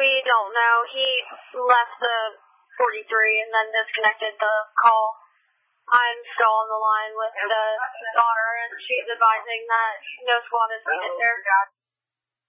We don't know. He left the 43 and then disconnected the call. I'm still on the line with the daughter, and she's advising that no squad is needed there.